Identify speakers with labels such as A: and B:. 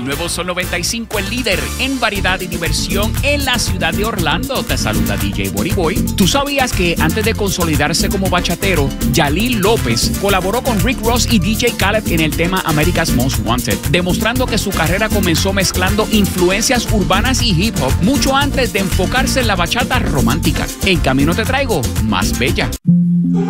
A: Nuevo Sol 95, el líder en variedad y diversión en la ciudad de Orlando. Te saluda DJ Body Boy. ¿Tú sabías que antes de consolidarse como bachatero, Yalil López colaboró con Rick Ross y DJ Khaled en el tema America's Most Wanted, demostrando que su carrera comenzó mezclando influencias urbanas y hip hop mucho antes de enfocarse en la bachata romántica? En camino te traigo Más Bella.